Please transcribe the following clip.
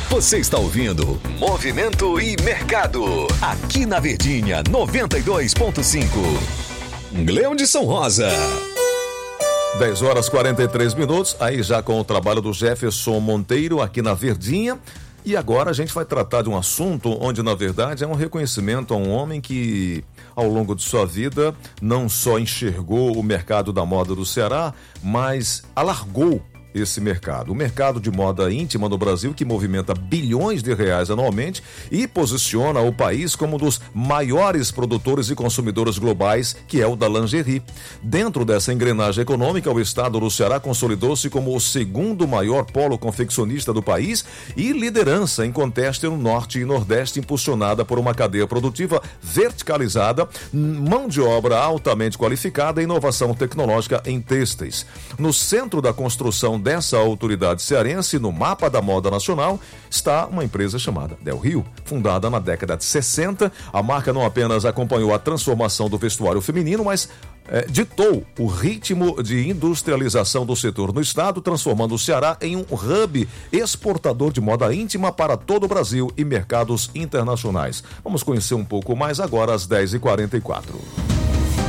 Você está ouvindo Movimento e Mercado, aqui na Verdinha 92.5. Leão de São Rosa. 10h43, aí já com o trabalho do Jefferson Monteiro aqui na Verdinha. E agora a gente vai tratar de um assunto onde, na verdade, é um reconhecimento a um homem que, ao longo de sua vida, não só enxergou o mercado da moda do Ceará, mas alargou esse mercado. O mercado de moda íntima no Brasil, que movimenta bilhões de reais anualmente e posiciona o país como um dos maiores produtores e consumidores globais, que é o da lingerie. Dentro dessa engrenagem econômica, o estado do Ceará consolidou-se como o segundo maior polo confeccionista do país e liderança em conteste no Norte e Nordeste, impulsionada por uma cadeia produtiva verticalizada, mão de obra altamente qualificada e inovação tecnológica em têxteis. No centro da construção dessa autoridade cearense, no mapa da moda nacional, está uma empresa chamada Del Rio. Fundada na década de 60, a marca não apenas acompanhou a transformação do vestuário feminino, mas ditou o ritmo de industrialização do setor no estado, transformando o Ceará em um hub exportador de moda íntima para todo o Brasil e mercados internacionais. Vamos conhecer um pouco mais agora às 10h44.